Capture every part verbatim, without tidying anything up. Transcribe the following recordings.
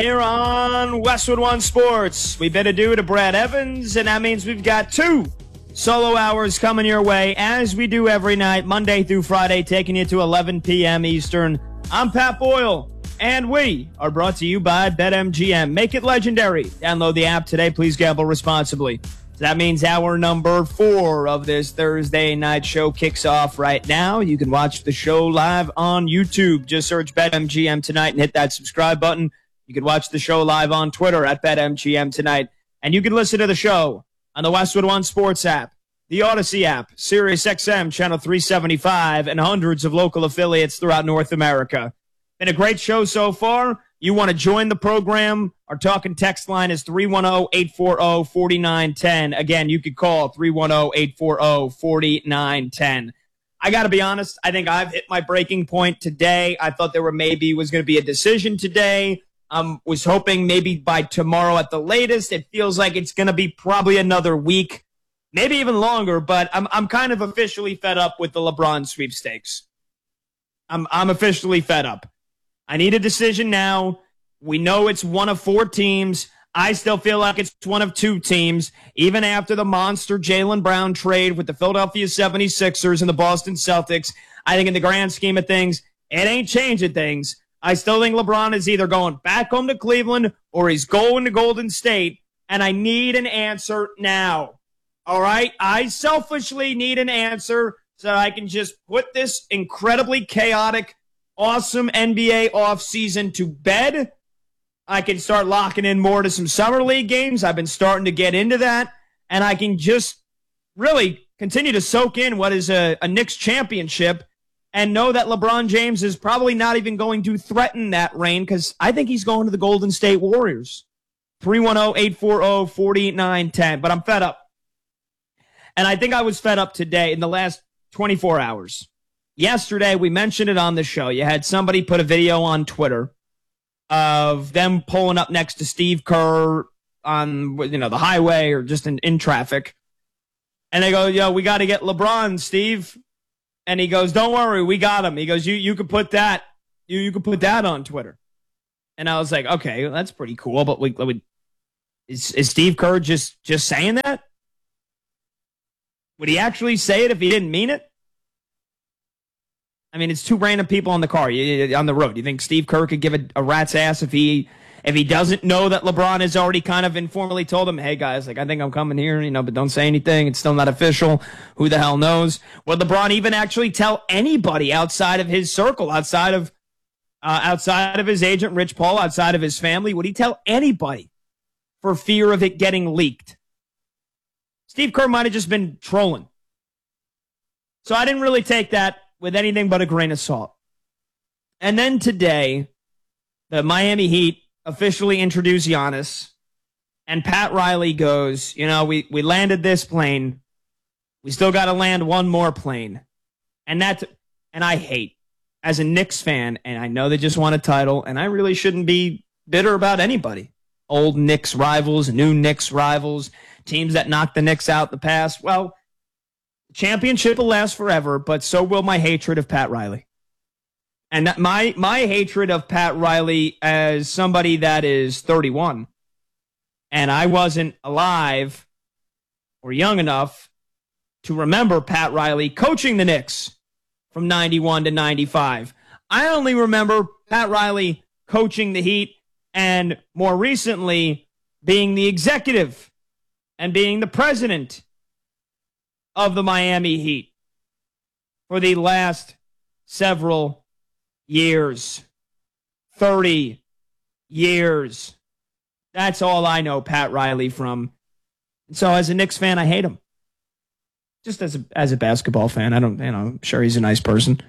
Here on Westwood One Sports, we bid adieu to Brad Evans, and that means we've got two solo hours coming your way, as we do every night, Monday through Friday, taking you to eleven p.m. Eastern. I'm Pat Boyle, and we are brought to you by BetMGM. Make it legendary. Download the app today. Please gamble responsibly. So that means hour number four of this Thursday night show kicks off right now. You can watch the show live on YouTube. Just search BetMGM tonight and hit that subscribe button. You can watch the show live on Twitter at BetMGM tonight. And you can listen to the show on the Westwood One Sports app, the Odyssey app, Sirius X M Channel three seventy-five, and hundreds of local affiliates throughout North America. Been a great show so far. You want to join the program? Our talking text line is three one zero, eight four zero, four nine one zero. Again, you could call three one zero, eight four zero, four nine one zero. I got to be honest, I think I've hit my breaking point today. I thought there were maybe was going to be a decision today. Um, was hoping maybe by tomorrow at the latest. It feels like it's going to be probably another week, maybe even longer, but I'm I'm kind of officially fed up with the LeBron sweepstakes. I'm I'm officially fed up. I need a decision now. We know it's one of four teams. I still feel like it's one of two teams, even after the monster Jaylen Brown trade with the Philadelphia seventy-sixers and the Boston Celtics. I think in the grand scheme of things, it ain't changing things. I still think LeBron is either going back home to Cleveland or he's going to Golden State, and I need an answer now. All right? I selfishly need an answer so that I can just put this incredibly chaotic, awesome N B A offseason to bed. I can start locking in more to some summer league games. I've been starting to get into that, and I can just really continue to soak in what is a, a Knicks championship and know that LeBron James is probably not even going to threaten that reign, because I think he's going to the Golden State Warriors. three one zero, eight four zero, four nine one zero. But I'm fed up. And I think I was fed up today in the last twenty-four hours. Yesterday, we mentioned it on the show. You had somebody put a video on Twitter of them pulling up next to Steve Kerr on, you know, the highway or just in, in traffic. And they go, yo, we got to get LeBron, Steve. And he goes, don't worry, we got him. He goes, you you could put that, you you could put that on Twitter. And I was like, okay, well, that's pretty cool. But we, we is is Steve Kerr just just saying that? Would he actually say it if he didn't mean it? I mean, it's two random people on the car, on the road. You think Steve Kerr could give a, a rat's ass if he if he doesn't know that LeBron has already kind of informally told him, hey, guys, like, I think I'm coming here, you know, but don't say anything. It's still not official. Who the hell knows? Would LeBron even actually tell anybody outside of his circle, outside of uh, outside of his agent, Rich Paul, outside of his family? Would he tell anybody for fear of it getting leaked? Steve Kerr might have just been trolling. So I didn't really take that with anything but a grain of salt. And then today, the Miami Heat officially introduced Giannis, and Pat Riley goes, you know, we, we landed this plane. We still got to land one more plane. And that's, and I hate, as a Knicks fan, and I know they just won a title, and I really shouldn't be bitter about anybody. Old Knicks rivals, new Knicks rivals, teams that knocked the Knicks out in the past. Well, the championship will last forever, but so will my hatred of Pat Riley. And that my my hatred of Pat Riley as somebody that is thirty-one, and I wasn't alive or young enough to remember Pat Riley coaching the Knicks from ninety-one to ninety-five. I only remember Pat Riley coaching the Heat and more recently being the executive and being the president of the Miami Heat for the last several years. thirty years. That's all I know Pat Riley from. And so as a Knicks fan, I hate him. Just as a, as a basketball fan, I don't, you know, I'm sure he's a nice person.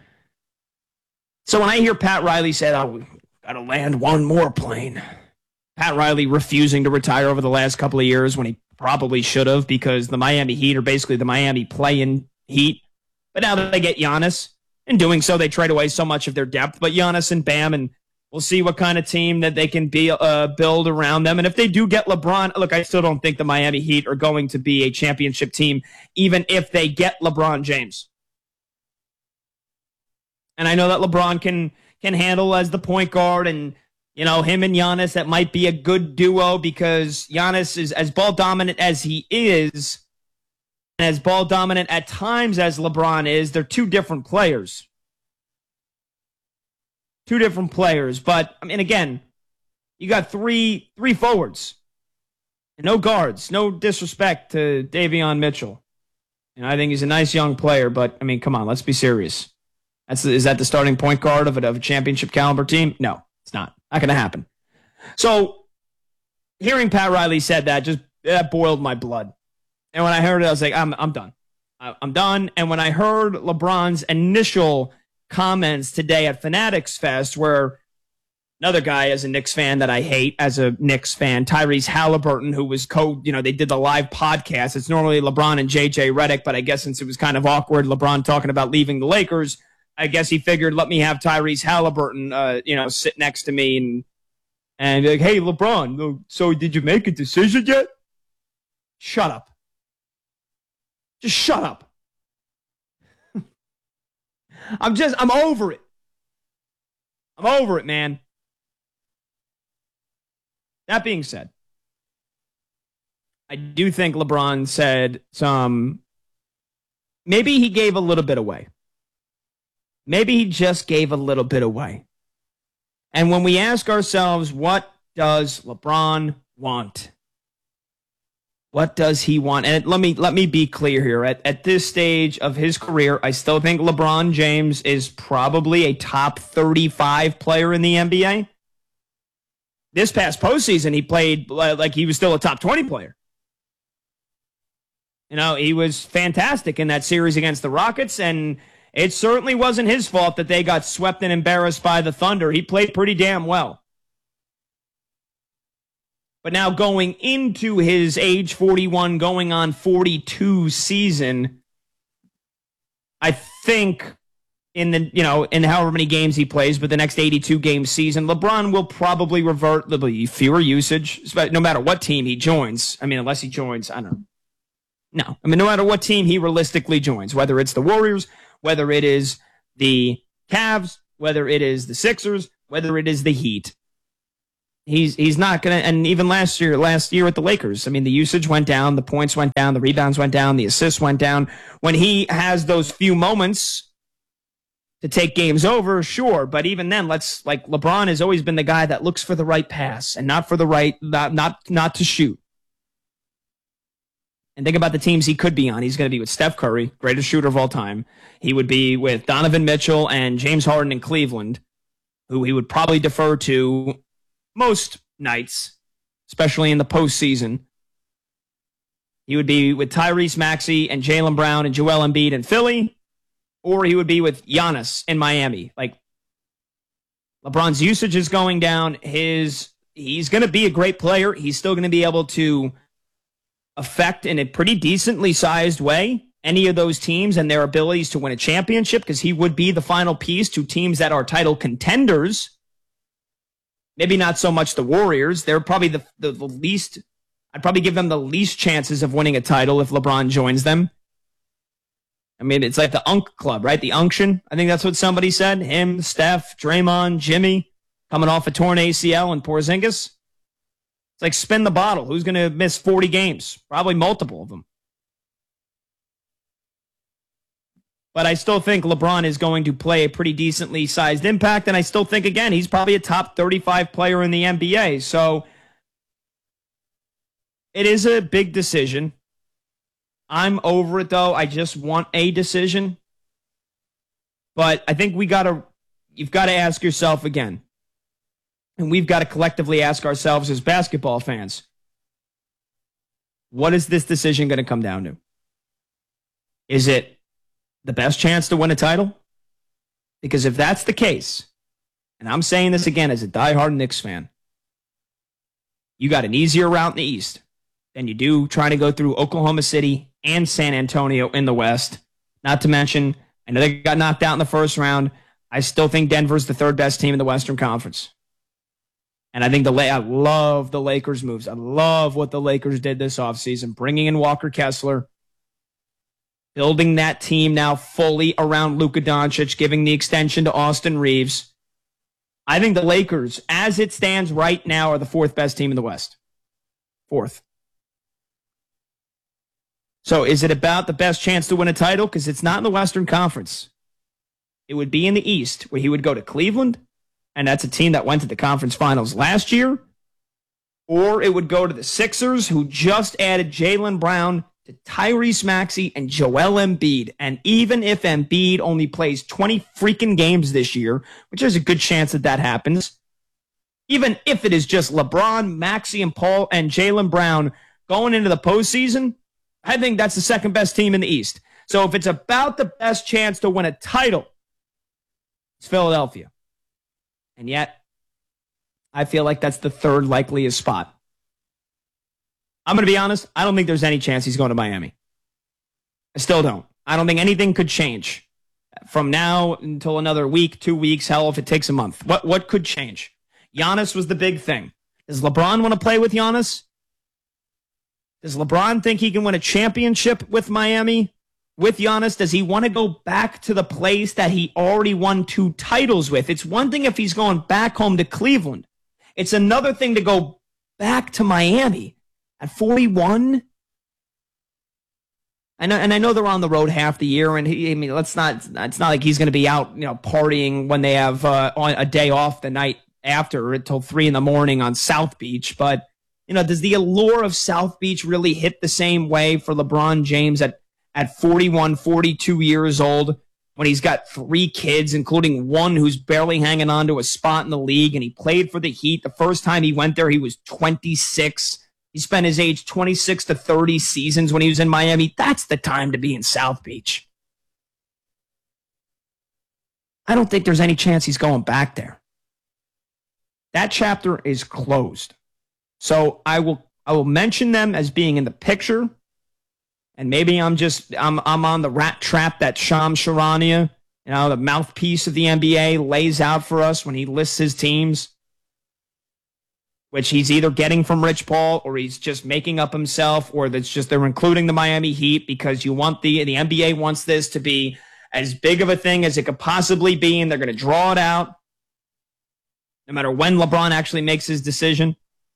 So when I hear Pat Riley say, oh, we got to land one more plane. Pat Riley refusing to retire over the last couple of years when he probably should have, because the Miami Heat are basically the Miami play-in Heat. But now that they get Giannis, in doing so, they trade away so much of their depth. But Giannis and Bam, and we'll see what kind of team that they can be uh, build around them. And if they do get LeBron, look, I still don't think the Miami Heat are going to be a championship team, even if they get LeBron James. And I know that LeBron can can handle as the point guard and You know, him and Giannis, that might be a good duo because Giannis is as ball dominant as he is, and as ball dominant at times as LeBron is. They're two different players. Two different players. But, I mean, again, you got three three forwards. And no guards. No disrespect to Davion Mitchell. And I think he's a nice young player, but, I mean, come on, let's be serious. That's Is that the starting point guard of a, of a championship caliber team? No, it's not. Not going to happen. So, hearing Pat Riley said that, just that boiled my blood. And when I heard it, I was like, I'm I'm done. I'm done. And when I heard LeBron's initial comments today at Fanatics Fest, where another guy as a Knicks fan that I hate as a Knicks fan, Tyrese Halliburton, who was co, you know, they did the live podcast. It's normally LeBron and J J Redick, but I guess since it was kind of awkward, LeBron talking about leaving the Lakers, I guess he figured, let me have Tyrese Halliburton, uh, you know, sit next to me and and be like, hey, LeBron, so did you make a decision yet? Shut up. Just shut up. I'm just, I'm over it. I'm over it, man. That being said, I do think LeBron said some, maybe he gave a little bit away. Maybe he just gave a little bit away. And when we ask ourselves, what does LeBron want? What does he want? And let me let me be clear here. At, at this stage of his career, I still think LeBron James is probably a top thirty-five player in the N B A. This past postseason, he played like he was still a top twenty player. You know, he was fantastic in that series against the Rockets, and it certainly wasn't his fault that they got swept and embarrassed by the Thunder. He played pretty damn well. But now going into his age forty-one, going on forty-two season, I think in the, you know, in however many games he plays, but the next eighty-two game season, LeBron will probably revert the fewer usage, no matter what team he joins. I mean, unless he joins, I don't know. No, I mean, no matter what team he realistically joins, whether it's the Warriors, whether it is the Cavs, whether it is the Sixers, whether it is the Heat. He's he's not going to, and even last year, last year at the Lakers, I mean, the usage went down, the points went down, the rebounds went down, the assists went down. When he has those few moments to take games over, sure, but even then, let's, like, LeBron has always been the guy that looks for the right pass and not for the right, not not, not to shoot. And think about the teams he could be on. He's going to be with Steph Curry, greatest shooter of all time. He would be with Donovan Mitchell and James Harden in Cleveland, who he would probably defer to most nights, especially in the postseason. He would be with Tyrese Maxey and Jaylen Brown and Joel Embiid in Philly, or he would be with Giannis in Miami. Like, LeBron's usage is going down. His he's going to be a great player. He's still going to be able to affect in a pretty decently sized way any of those teams and their abilities to win a championship, because he would be the final piece to teams that are title contenders. Maybe not so much the Warriors. They're probably the, the, the least, I'd probably give them the least chances of winning a title if LeBron joins them. I mean, it's like the Unk Club, right? The Unction. I think that's what somebody said. Him, Steph, Draymond, Jimmy, coming off a torn A C L, and Porzingis. It's like spin the bottle. Who's going to miss forty games? Probably multiple of them. But I still think LeBron is going to play a pretty decently sized impact. And I still think, again, he's probably a top thirty-five player in the N B A. So it is a big decision. I'm over it, though. I just want a decision. But I think we got to, you've got to ask yourself again. And we've got to collectively ask ourselves as basketball fans, what is this decision going to come down to? Is it the best chance to win a title? Because if that's the case, and I'm saying this again as a diehard Knicks fan, you got an easier route in the East than you do trying to go through Oklahoma City and San Antonio in the West. Not to mention, I know they got knocked out in the first round. I still think Denver's the third best team in the Western Conference. And I think the I love the Lakers' moves. I love what the Lakers did this offseason, bringing in Walker Kessler, building that team now fully around Luka Doncic, giving the extension to Austin Reeves. I think the Lakers, as it stands right now, are the fourth best team in the West. Fourth. So is it about the best chance to win a title? Because it's not in the Western Conference. It would be in the East, where he would go to Cleveland, and that's a team that went to the conference finals last year. Or it would go to the Sixers, who just added Jaylen Brown to Tyrese Maxey and Joel Embiid. And even if Embiid only plays twenty freaking games this year, which there's a good chance that that happens, even if it is just LeBron, Maxey, and Paul and Jaylen Brown going into the postseason, I think that's the second best team in the East. So if it's about the best chance to win a title, it's Philadelphia. And yet, I feel like that's the third likeliest spot. I'm going to be honest. I don't think there's any chance he's going to Miami. I still don't. I don't think anything could change from now until another week, two weeks, hell, if it takes a month. What what could change? Giannis was the big thing. Does LeBron want to play with Giannis? Does LeBron think he can win a championship with Miami? With Giannis, does he want to go back to the place that he already won two titles with? It's one thing if he's going back home to Cleveland. It's another thing to go back to Miami at forty-one. I know, and I know they're on the road half the year, and he, I mean, let's not. It's not like he's going to be out, you know, partying when they have uh, on a day off the night after until three in the morning on South Beach. But you know, does the allure of South Beach really hit the same way for LeBron James at at forty-one, forty-two years old? When he's got three kids, including one who's barely hanging on to a spot in the league, and he played for the Heat. The first time he went there, he was twenty-six. He spent his age twenty-six to thirty seasons when he was in Miami. That's the time to be in South Beach. I don't think there's any chance he's going back there. That chapter is closed. So I will I will mention them as being in the picture. And maybe I'm just I'm I'm on the rat trap that Shams Charania, you know, the mouthpiece of the N B A, lays out for us when he lists his teams, which he's either getting from Rich Paul or he's just making up himself, or that's just they're including the Miami Heat because you want the the N B A wants this to be as big of a thing as it could possibly be, and they're going to draw it out no matter when LeBron actually makes his decision.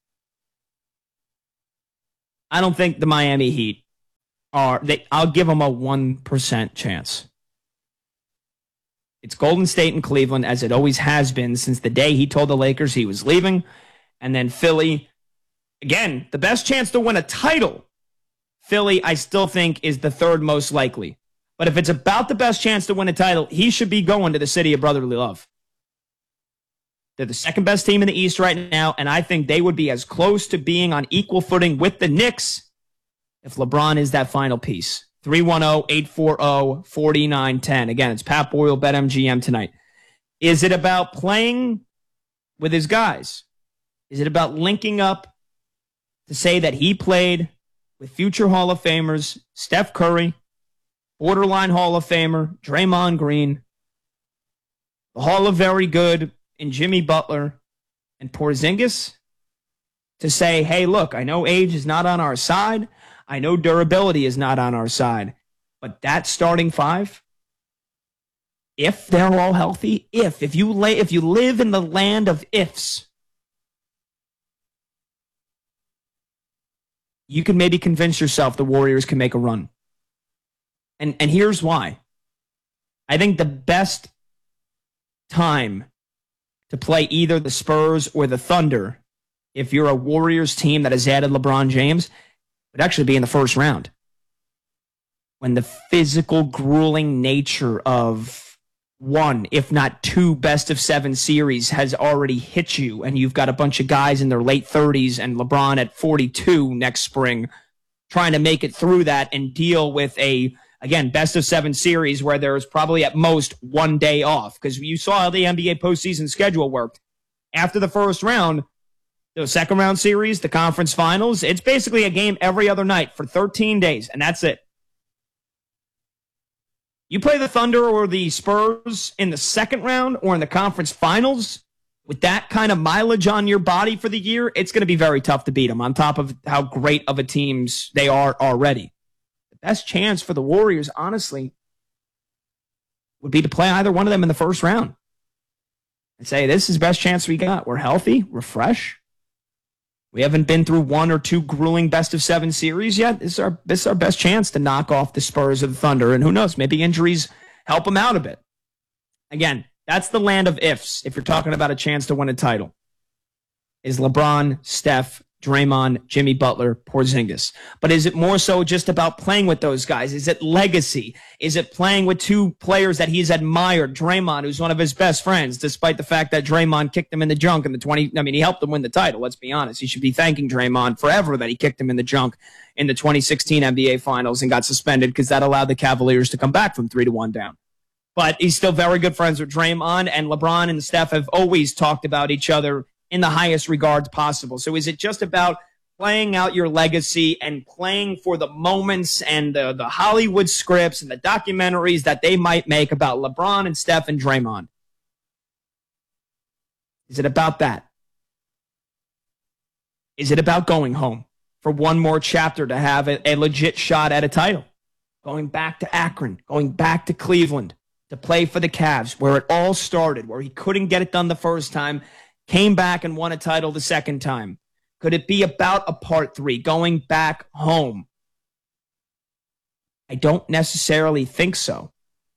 I don't think the Miami Heat are they I'll give them a one percent chance. It's Golden State and Cleveland, as it always has been since the day he told the Lakers he was leaving. And then Philly, again, the best chance to win a title, Philly, I still think, is the third most likely. But if it's about the best chance to win a title, he should be going to the city of brotherly love. They're the second best team in the East right now, and I think they would be as close to being on equal footing with the Knicks if LeBron is that final piece. three one zero, eight four zero, four nine one zero. Again, it's Pat Boyle, BetMGM tonight. Is it about playing with his guys? Is it about linking up to say that he played with future Hall of Famers, Steph Curry, borderline Hall of Famer, Draymond Green, the Hall of Very Good in Jimmy Butler, and Porzingis? To say, hey, look, I know age is not on our side. I know durability is not on our side. But that starting five, if they're all healthy, if, if you lay, if you live in the land of ifs, you can maybe convince yourself the Warriors can make a run. And and here's why. I think the best time to play either the Spurs or the Thunder, if you're a Warriors team that has added LeBron James, would actually be in the first round. When the physical, grueling nature of one, if not two best of seven series has already hit you, and you've got a bunch of guys in their late thirties and LeBron at forty-two next spring trying to make it through that and deal with a, again, best of seven series where there's probably at most one day off. Because you saw how the N B A postseason schedule worked. After the first round, the second round series, the conference finals, it's basically a game every other night for thirteen days, and that's it. You play the Thunder or the Spurs in the second round or in the conference finals with that kind of mileage on your body for the year, it's going to be very tough to beat them on top of how great of a teams they are already. The best chance for the Warriors, honestly, would be to play either one of them in the first round. and say, this is the best chance we got. We're healthy. We're fresh. We haven't been through one or two grueling best of seven series yet. This is our, this is our best chance to knock off the Spurs or the Thunder. And who knows, maybe injuries help them out a bit. Again, that's the land of ifs if you're talking about a chance to win a title. Is LeBron, Steph, Draymond, Jimmy Butler, Porzingis. But is it more so just about playing with those guys? Is it legacy? Is it playing with two players that he's admired? Draymond, who's one of his best friends, despite the fact that Draymond kicked him in the junk in the twenty. I mean, he helped him win the title. Let's be honest. He should be thanking Draymond forever that he kicked him in the junk in the twenty sixteen N B A Finals and got suspended because that allowed the Cavaliers to come back from three to one down. But he's still very good friends with Draymond, and LeBron and Steph have always talked about each other in the highest regards possible. So is it just about playing out your legacy and playing for the moments and the, the Hollywood scripts and the documentaries that they might make about LeBron and Steph and Draymond? Is it about that? Is it about going home for one more chapter to have a, a legit shot at a title? Going back to Akron, going back to Cleveland to play for the Cavs, where it all started, where he couldn't get it done the first time, came back and won a title the second time. Could it be about a part three, going back home? I don't necessarily think so.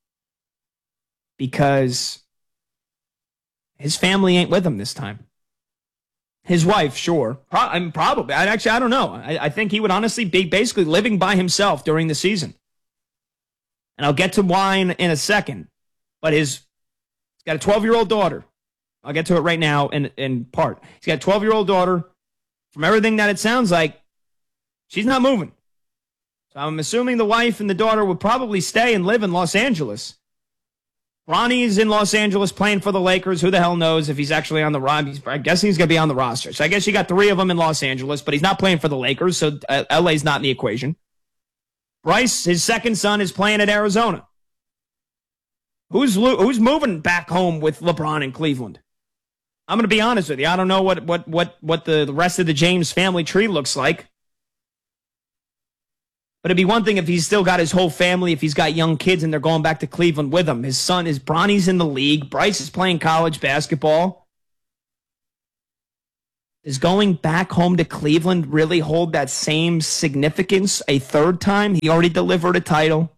Because his family ain't with him this time. His wife, sure. Pro- I mean, probably. I actually, I don't know. I, I think he would honestly be basically living by himself during the season. And I'll get to wine in a second. But his, he's got a twelve-year-old daughter. I'll get to it right now in, in part. He's got a twelve-year-old daughter. From everything that it sounds like, she's not moving. So I'm assuming the wife and the daughter would probably stay and live in Los Angeles. Bronny's in Los Angeles playing for the Lakers. Who the hell knows if he's actually on the roster? I guess he's going to be on the roster. So I guess you got three of them in Los Angeles, but he's not playing for the Lakers, so uh, L A's not in the equation. Bryce, his second son, is playing at Arizona. Who's who's moving back home with LeBron in Cleveland? I'm going to be honest with you. I don't know what what what what the, the rest of the James family tree looks like. But it'd be one thing if he's still got his whole family, if he's got young kids and they're going back to Cleveland with him. His son is Bronny's in the league. Bryce is playing college basketball. Does going back home to Cleveland really hold that same significance a third time? He already delivered a title.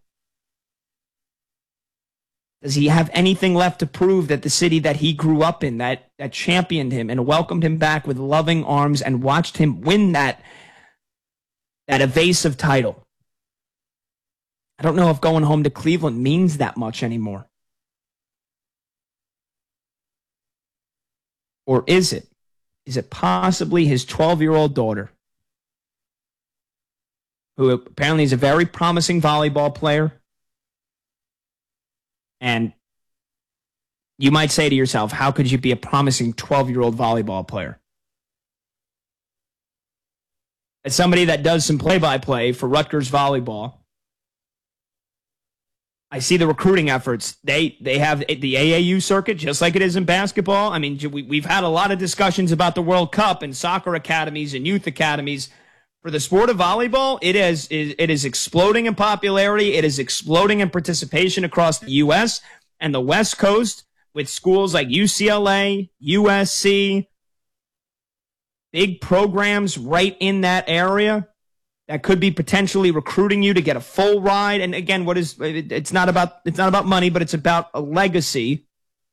Does he have anything left to prove that the city that he grew up in, that, that championed him and welcomed him back with loving arms and watched him win that, that evasive title? I don't know if going home to Cleveland means that much anymore. Or is it? Is it possibly his twelve-year-old daughter, who apparently is a very promising volleyball player? And you might say to yourself, how could you be a promising twelve-year-old volleyball player? As somebody that does some play-by-play for Rutgers volleyball, I see the recruiting efforts. They they have the A A U circuit, just like it is in basketball. I mean, we, we've had a lot of discussions about the World Cup and soccer academies and youth academies. For the sport of volleyball, it is, it is exploding in popularity. It is exploding in participation across the U S and the West Coast with schools like U C L A, U S C, big programs right in that area that could be potentially recruiting you to get a full ride. And again, what is it's not about it's not about money, but it's about a legacy.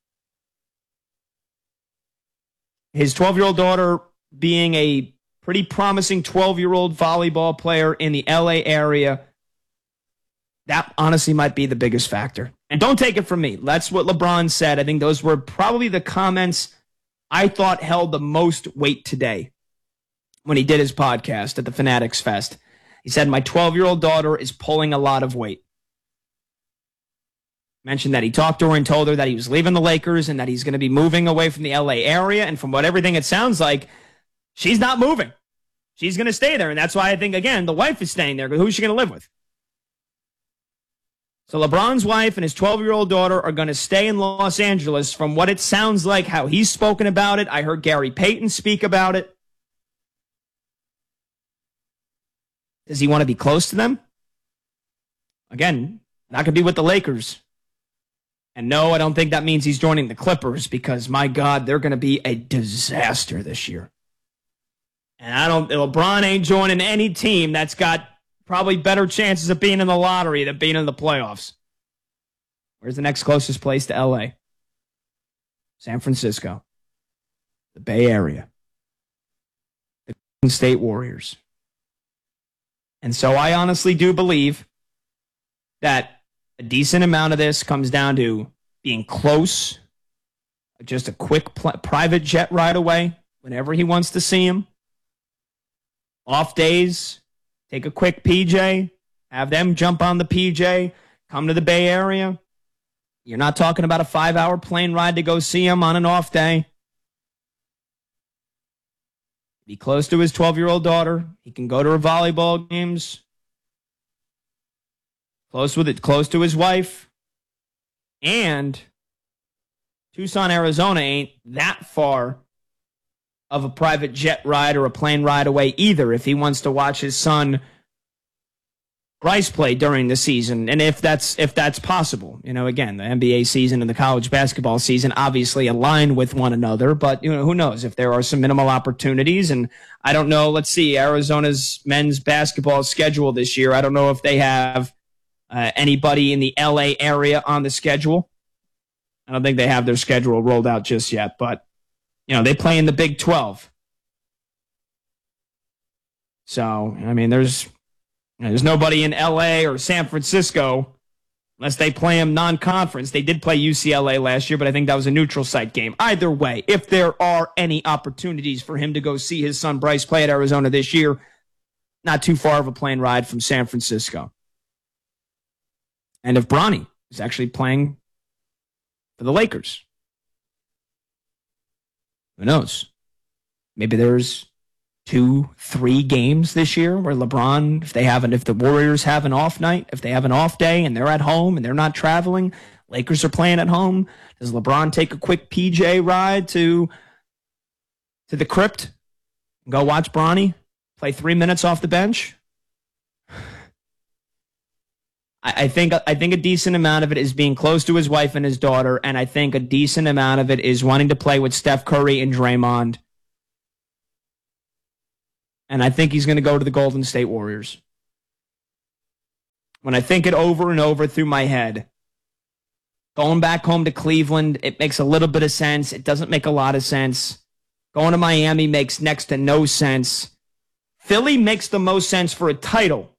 His twelve-year-old daughter being a pretty promising twelve-year-old volleyball player in the L A area, that honestly might be the biggest factor. And don't take it from me. That's what LeBron said. I think those were probably the comments I thought held the most weight today when he did his podcast at the Fanatics Fest. He said, my twelve-year-old daughter is pulling a lot of weight. Mentioned that he talked to her and told her that he was leaving the Lakers and that he's going to be moving away from the L A area. And from what everything it sounds like, she's not moving. She's going to stay there. And that's why I think, again, the wife is staying there. Who's she going to live with? So LeBron's wife and his twelve-year-old daughter are going to stay in Los Angeles. From what it sounds like, how he's spoken about it, I heard Gary Payton speak about it. Does he want to be close to them? Again, not going to be with the Lakers And no, I don't think that means he's joining the Clippers because, my God, they're going to be a disaster this year. And I don't, LeBron ain't joining any team that's got probably better chances of being in the lottery than being in the playoffs. Where's the next closest place to L A? San Francisco. The Bay Area. The Golden State Warriors. And so I honestly do believe that a decent amount of this comes down to being close, just a quick pl- private jet ride away whenever he wants to see him. Off days, take a quick P J, have them jump on the P J, come to the Bay Area. You're not talking about a five-hour plane ride to go see him on an off day. Be close to his twelve-year-old daughter. He can go to her volleyball games. Close with it, close to his wife. And Tucson, Arizona ain't that far of a private jet ride or a plane ride away either if he wants to watch his son Bryce play during the season, and if that's if that's possible. You know, again, the N B A season and the college basketball season obviously align with one another, but you know, who knows if there are some minimal opportunities. And I don't know, let's see, Arizona's men's basketball schedule this year. I don't know if they have uh, anybody in the L A area on the schedule. I don't think they have their schedule rolled out just yet, but you know, they play in the Big twelve. So, I mean, there's There's nobody in L A or San Francisco unless they play them non-conference. They did play U C L A last year, but I think that was a neutral site game. Either way, if there are any opportunities for him to go see his son Bryce play at Arizona this year, not too far of a plane ride from San Francisco. And if Bronny is actually playing for the Lakers, who knows? Maybe there's two, three games this year where LeBron, if they haven't, if the Warriors have an off night, if they have an off day and they're at home and they're not traveling, Lakers are playing at home. Does LeBron take a quick P J ride to to the crypt and go watch Bronny play three minutes off the bench? I, I think I think a decent amount of it is being close to his wife and his daughter, and I think a decent amount of it is wanting to play with Steph Curry and Draymond. And I think he's going to go to the Golden State Warriors. When I think it over and over through my head, going back home to Cleveland, it makes a little bit of sense. It doesn't make a lot of sense. Going to Miami makes next to no sense. Philly makes the most sense for a title.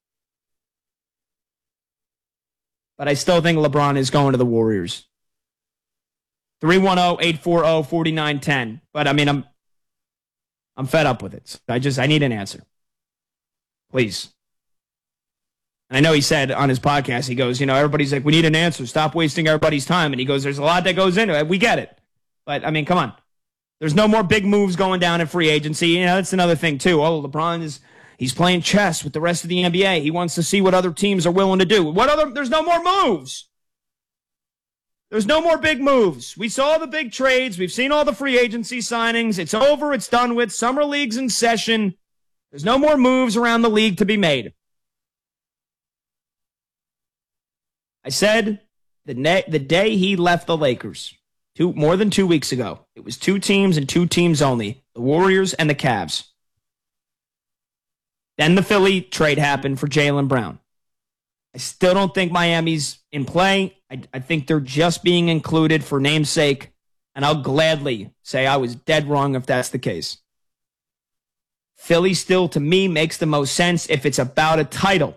But I still think LeBron is going to the Warriors. three one zero, eight four zero, four nine one zero. But, I mean, I'm I'm fed up with it. I just, I need an answer. Please. And I know he said on his podcast, he goes, you know, everybody's like, we need an answer. Stop wasting everybody's time. And he goes, there's a lot that goes into it. We get it. But, I mean, come on. There's no more big moves going down in free agency. You know, that's another thing, too. Oh, LeBron is, he's playing chess with the rest of the N B A. He wants to see what other teams are willing to do. What other, there's no more moves. There's no more big moves. We saw the big trades. We've seen all the free agency signings. It's over. It's done with. Summer league's in session. There's no more moves around the league to be made. I said the, ne- the day he left the Lakers, two, more than two weeks ago, it was two teams and two teams only, the Warriors and the Cavs. Then the Philly trade happened for Jaylen Brown. I still don't think Miami's in play. I, I think they're just being included for namesake, and I'll gladly say I was dead wrong if that's the case. Philly still, to me, makes the most sense if it's about a title.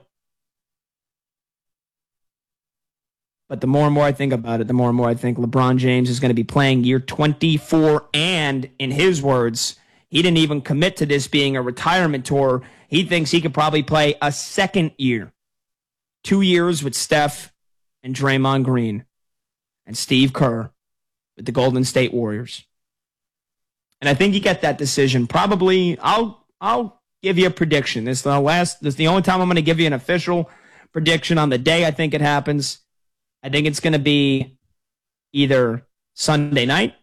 But the more and more I think about it, the more and more I think LeBron James is going to be playing year twenty-four, and in his words, he didn't even commit to this being a retirement tour. He thinks he could probably play a second year. Two years with Steph and Draymond Green and Steve Kerr with the Golden State Warriors. And I think you get that decision. Probably, I'll I'll give you a prediction. This is the last. This is the only time I'm going to give you an official prediction on the day I think it happens. I think it's going to be either Sunday night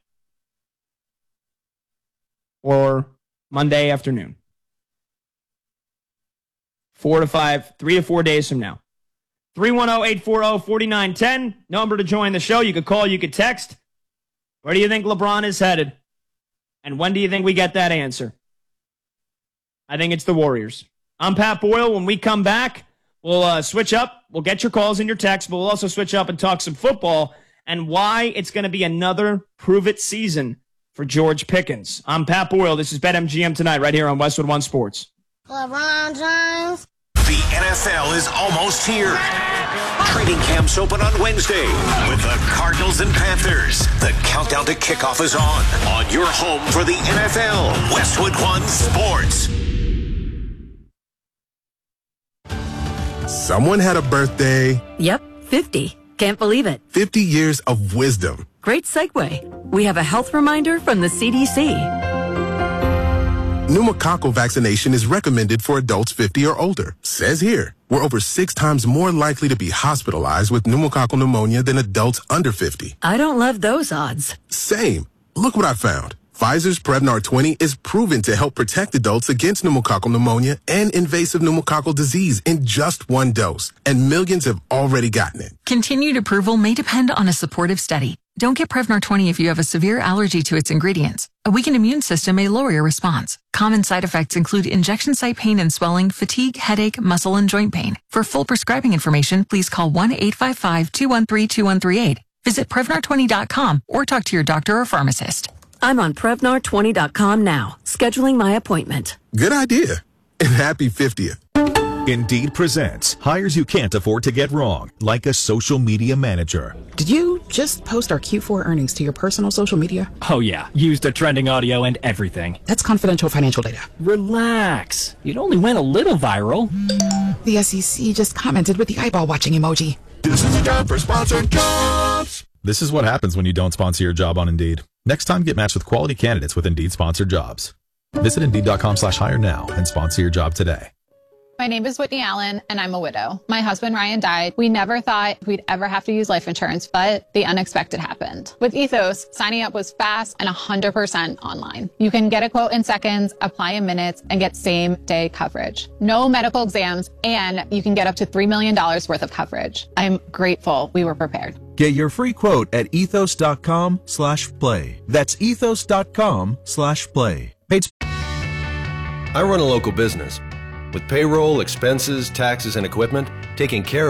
or Monday afternoon. Four to five, three to four days from now. three one zero, eight four zero, four nine one zero. Number to join the show. You could call, you could text. Where do you think LeBron is headed? And when do you think we get that answer? I think it's the Warriors. I'm Pat Boyle. When we come back, we'll uh, switch up. We'll get your calls and your texts, but we'll also switch up and talk some football and why it's going to be another prove-it season for George Pickens. I'm Pat Boyle. This is BetMGM Tonight right here on Westwood One Sports. LeBron James. The N F L is almost here. Training camps open on Wednesday with the Cardinals and Panthers. The countdown to kickoff is on. On your home for the N F L, Westwood One Sports. Someone had a birthday. Yep, fifty. Can't believe it. fifty years of wisdom. Great segue. We have a health reminder from the C D C. Pneumococcal vaccination is recommended for adults fifty or older. Says here, we're over six times more likely to be hospitalized with pneumococcal pneumonia than adults under fifty. I don't love those odds. Same. Look what I found. Pfizer's Prevnar twenty is proven to help protect adults against pneumococcal pneumonia and invasive pneumococcal disease in just one dose. And millions have already gotten it. Continued approval may depend on a supportive study. Don't get Prevnar twenty if you have a severe allergy to its ingredients. A weakened immune system may lower your response. Common side effects include injection site pain and swelling, fatigue, headache, muscle, and joint pain. For full prescribing information, please call one eight five five, two one three, two one three eight. Visit Prevnar twenty dot com or talk to your doctor or pharmacist. I'm on Prevnar twenty dot com now, scheduling my appointment. Good idea. And happy fiftieth. Indeed presents hires you can't afford to get wrong, like a social media manager. Did you just post our Q four earnings to your personal social media? Oh yeah, used the trending audio and everything. That's confidential financial data. Relax. It only went a little viral. The S E C just commented with the eyeball watching emoji. This is a job for sponsored jobs. This is what happens when you don't sponsor your job on Indeed. Next time, get matched with quality candidates with Indeed sponsored jobs. Visit Indeed.com slash hire now and sponsor your job today. My name is Whitney Allen, and I'm a widow. My husband, Ryan, died. We never thought we'd ever have to use life insurance, but the unexpected happened. With Ethos, signing up was fast and one hundred percent online. You can get a quote in seconds, apply in minutes, and get same-day coverage. No medical exams, and you can get up to three million dollars worth of coverage. I'm grateful we were prepared. Get your free quote at ethos.com slash play. That's ethos.com slash play. Paid I run a local business. With payroll, expenses, taxes, and equipment, taking care of